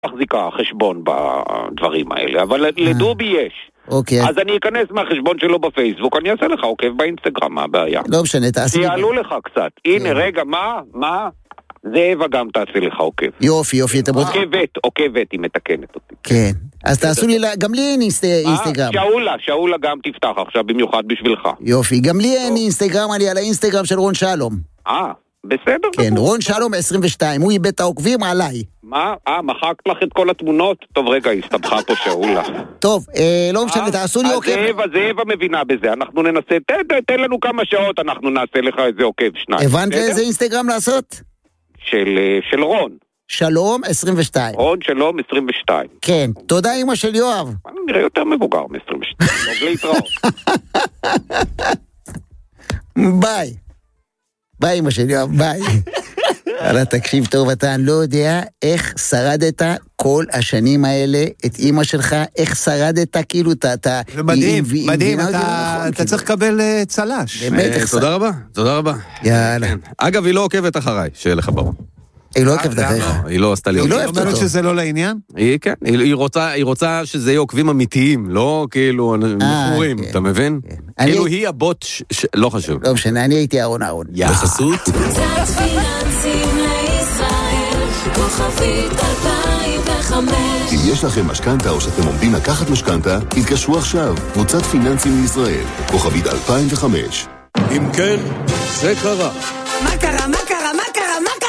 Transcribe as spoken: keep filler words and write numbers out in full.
מחזיקה חשבון בדברים האלה, אבל לדובי יש. אוקיי. אז אני אכנס מהחשבון שלו בפייסבוק, אני אעשה לך עוקב באינסטגרם, מה הבעיה? לא משנה, תעשי... שיעלו לך קצת. הנה, רגע, מה? מה? זאבה גם תעשה לך עוקב. יופי, יופי, אתם רוצים... עוקבת, עוקבת, היא מתקנת אותי. כן. אז תעשו לי, גם לי אין אינסטגרם. שאולה, שאולה גם תפתח עכשיו במיוחד בשבילך. יופי, גם לי אין אינסטגרם, אני על האינסטגרם של רון שלום. אה, בסדר. כן, רון שלום עשרים ושתיים, הוא איבד את העוקבים עליי. מה? אה, מחקת לך את כל התמונות? טוב, רגע, הסתבכה פה שאולה. טוב, לא משנה, תעשו לי עוקב. זאבה, זאבה מבינה בזה, אנחנו ננסה, תן לנו כמה שעות, אנחנו נעשה לך איזה עוקב שניים. הבנת איזה אינסטגרם לעשות? של רון. שלום עשרים ושתיים. רון שלום עשרים ושתיים. כן, תודה אמא של יואב. אני נראה יותר מבוגר מ-עשרים ושתיים, טוב להתראות. ביי. ביי אמא של יואב, ביי. אבל תקשיב טוב, אתה לא יודע איך שרדת כל השנים האלה את אמא שלך, איך שרדת כאילו אתה... זה מדהים, מדהים, אתה צריך לקבל צלש. תודה רבה, תודה רבה. יאללה. אגב, היא לא עוקבת אחריי, שיהיה לך ברור. היא לא עוקבת אחריך. היא לא עשתה לי עוקב. היא לא אומרת שזה לא לעניין? היא כן, היא רוצה שזה יהיה עוקבים אמיתיים, לא כאילו מכורים, אתה מבין? כאילו היא הבוט, לא חשוב. לא משנה, אני הייתי אהרון אהרון. בחסות? אם יש לכם משכנתה או שאתם עומדים לקחת משכנתה, התקשרו עכשיו. קבוצת פיננסים לישראל, כוכבית אלפיים וחמש. אם כן, זה קרה. מה קרה? מה קרה? מה קרה? מה קרה?